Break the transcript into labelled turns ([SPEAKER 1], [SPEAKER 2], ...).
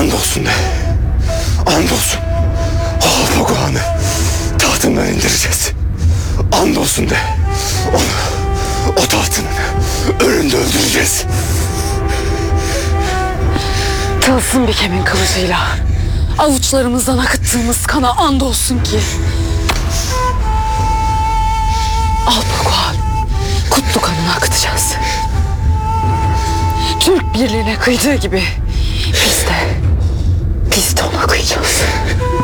[SPEAKER 1] Andolsun de. Andolsun. Alpagoan'ı tahtından indireceğiz. Andolsun de. Onu o tahtının önünde öldüreceğiz.
[SPEAKER 2] Tılsım bir kemin kılıcıyla avuçlarımızdan akıttığımız kana andolsun ki Alpagoan kutlu kanını akıtacağız. Türk birliğine kıydığı gibi biz de ona kıyacağız.